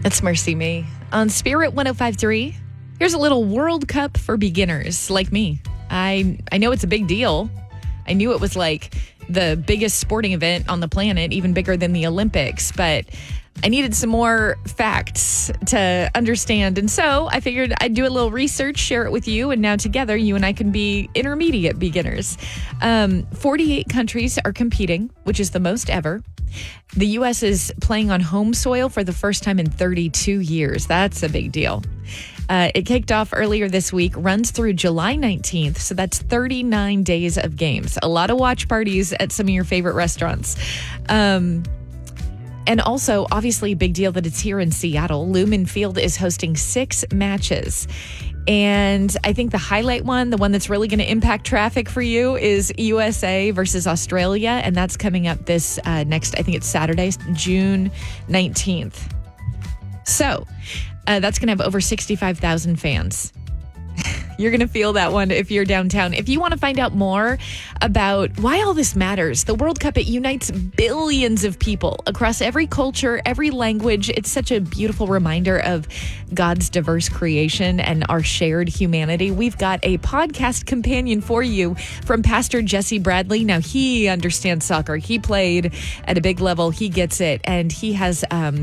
It's Mercy Me on Spirit 105.3. Here's a little World Cup for beginners like me. I know it's a big deal. I knew it was like the biggest sporting event on the planet, even bigger than the Olympics, but I needed some more facts to understand. And so I figured I'd do a little research, share it with you, and now together you and I can be intermediate beginners. 48 countries are competing, which is the most ever. The U.S. is playing on home soil for the first time in 32 years. That's a big deal. It kicked off earlier this week, runs through July 19th. So that's 39 days of games. A lot of watch parties at some of your favorite restaurants. And also, obviously, a big deal that it's here in Seattle. Lumen Field is hosting 6 matches. And I think the highlight one, the one that's really going to impact traffic for you, is USA versus Australia. And that's coming up this next, I think it's Saturday, June 19th. So that's going to have over 65,000 fans. You're going to feel that one if you're downtown. If you want to find out more about why all this matters, the World Cup, it unites billions of people across every culture, every language. It's such a beautiful reminder of God's diverse creation and our shared humanity. We've got a podcast companion for you from Pastor Jesse Bradley. Now, he understands soccer. He played at a big level. He gets it. And he has